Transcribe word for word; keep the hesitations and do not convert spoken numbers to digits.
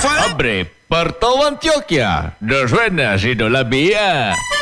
fue? Hombre, por todo Antioquia. No suena sino la mía.